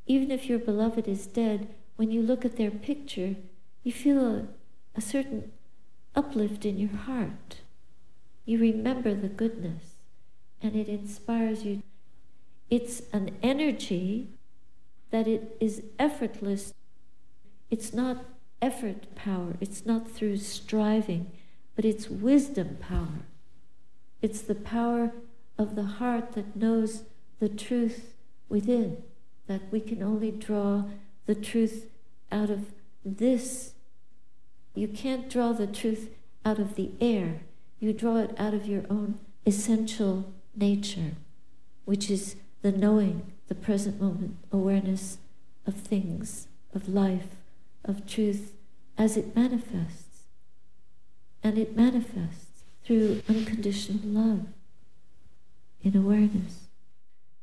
Even if your beloved is dead, when you look at their picture, you feel a certain uplift in your heart. You remember the goodness, and it inspires you. It's an energy that it is effortless. It's not effort power. It's not through striving, but it's wisdom power. It's the power of the heart that knows the truth within, that we can only draw the truth out of this. You can't draw the truth out of the air. You draw it out of your own essential nature, which is the knowing, the present moment awareness of things, of life, of truth as it manifests. And it manifests through unconditional love in awareness.